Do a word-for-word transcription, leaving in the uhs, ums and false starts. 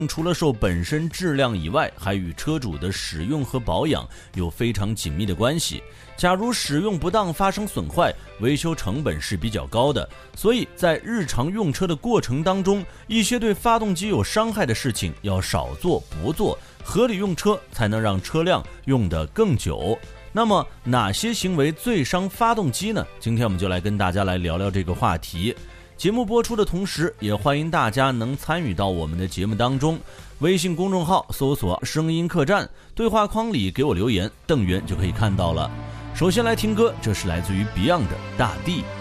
除了受本身质量以外，还与车主的使用和保养有非常紧密的关系。假如使用不当发生损坏，维修成本是比较高的。所以在日常用车的过程当中，一些对发动机有伤害的事情要少做不做，合理用车才能让车辆用得更久。那么哪些行为最伤发动机呢？今天我们就来跟大家来聊聊这个话题。节目播出的同时，也欢迎大家能参与到我们的节目当中。微信公众号搜索声音客栈，对话框里给我留言，邓源就可以看到了。首先来听歌，这是来自于 Beyond 的大地。